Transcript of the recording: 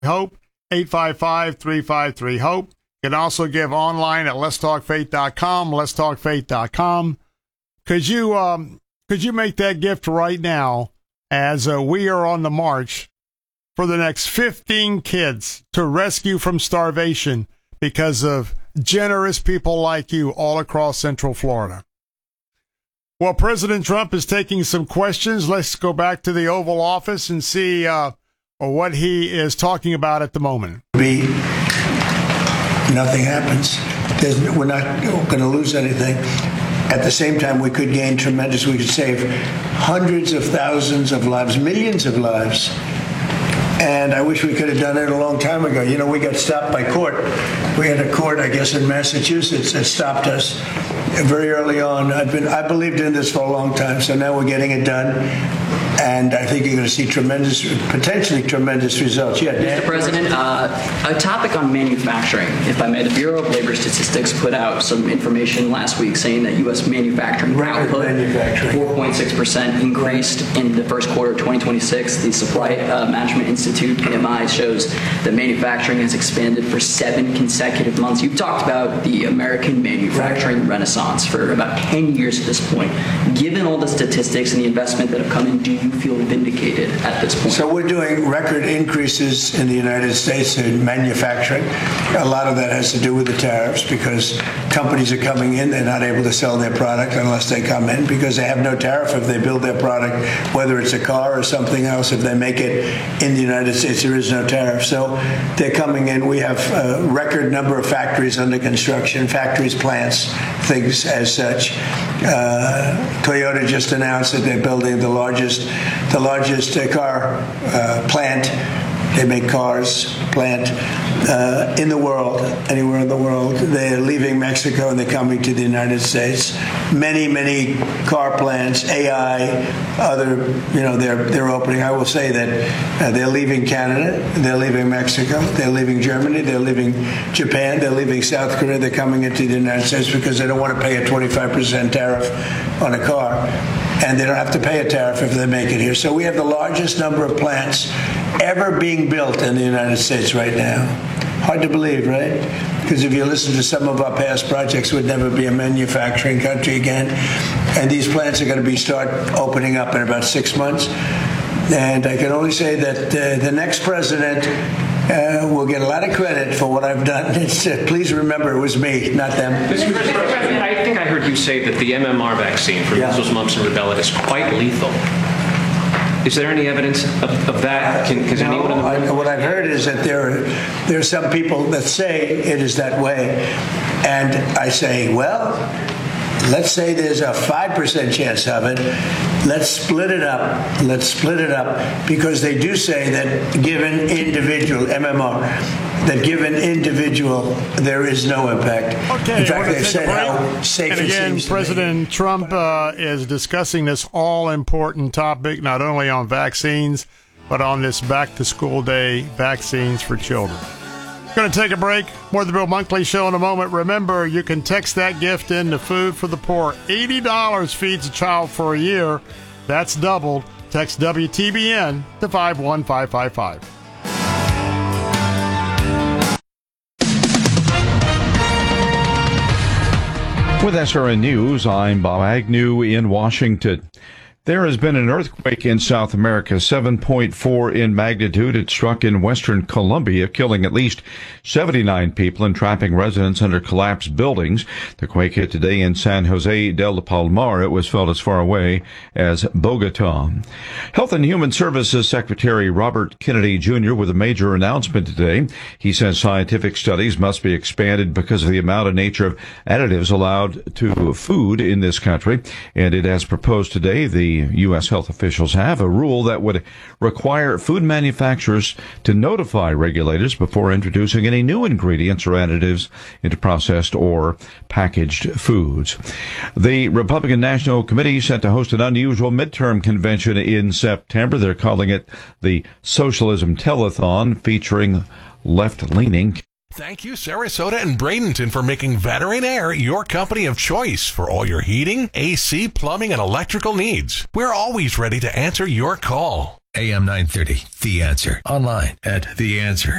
HOPE, 855-353-HOPE. You can also give online at letstalkfaith.com, letstalkfaith.com. Could you make that gift right now as we are on the march for the next 15 kids to rescue from starvation because of generous people like you all across Central Florida? Well, President Trump is taking some questions. Let's go back to the Oval Office and see what he is talking about at the moment. Nothing happens. We're not going to lose anything. At the same time, we could gain tremendous. We could save hundreds of thousands of lives, millions of lives. And I wish we could have done it a long time ago. You know, we got stopped by court. We had a court, I guess, in Massachusetts that stopped us very early on. I believed in this for a long time, so now we're getting it done. And I think you're going to see potentially tremendous results. Yeah, Mr. President, a topic on manufacturing, if I may. The Bureau of Labor Statistics put out some information last week saying that U.S. manufacturing output 4.6% increased in the first quarter of 2026. The Supply Management Institute, PMI, shows that manufacturing has expanded for 7 consecutive months. You've talked about the American manufacturing renaissance for about 10 years at this point. Given all the statistics and the investment that have come in, do you feel vindicated at this point? So we're doing record increases in the United States in manufacturing. A lot of that has to do with the tariffs because companies are coming in. They're not able to sell their product unless they come in because they have no tariff if they build their product, whether it's a car or something else. If they make it in the United States, there is no tariff. So they're coming in. We have a record number of factories under construction, factories, plants, things as such. Toyota just announced that they're building the largest car plant. They make cars plant in the world, anywhere in the world. They're leaving Mexico and they're coming to the United States. Many car plants, AI, other, they're opening. I will say that they're leaving Canada, they're leaving Mexico, they're leaving Germany, they're leaving Japan, they're leaving South Korea. They're coming into the United States because they don't want to pay a 25% tariff on a car. And they don't have to pay a tariff if they make it here. So we have the largest number of plants ever being built in the United States right now. Hard to believe, right? Because if you listen to some of our past projects, we'd never be a manufacturing country again. And these plants are going to start opening up in about 6 months. And I can only say that the next president will get a lot of credit for what I've done. Please remember, it was me, not them. Mr. President, I think I heard you say that the MMR vaccine for measles, mumps, and rubella is quite lethal. Is there any evidence of that? What I've heard is that there are some people that say it is that way. And I say, well, let's say there's a 5% chance of it. Let's split it up. Let's split it up because they do say that given individual MMR, that given individual, there is no impact. Okay, in fact, they've said how safe and again, it seems President to be. Trump is discussing this all-important topic, not only on vaccines, but on this back-to-school day, vaccines for children. Going to take a break. More of the Bill Bunkley Show in a moment. Remember, you can text that gift in to Food for the Poor. $80 feeds a child for a year. That's doubled. Text WTBN to 51555. With SRN News, I'm Bob Agnew in Washington. There has been an earthquake in South America, 7.4 in magnitude. It struck in western Colombia, killing at least 79 people and trapping residents under collapsed buildings. The quake hit today in San Jose del Palmar. It was felt as far away as Bogota. Health and Human Services Secretary Robert Kennedy Jr. with a major announcement today. He says scientific studies must be expanded because of the amount and nature of additives allowed to food in this country. And it has proposed today the U.S. health officials have a rule that would require food manufacturers to notify regulators before introducing any new ingredients or additives into processed or packaged foods. The Republican National Committee set to host an unusual midterm convention in September. They're calling it the Socialism Telethon, featuring left-leaning. Thank you, Sarasota and Bradenton, for making Veteran Air your company of choice for all your heating, AC, plumbing, and electrical needs. We're always ready to answer your call. AM 930, The Answer. Online at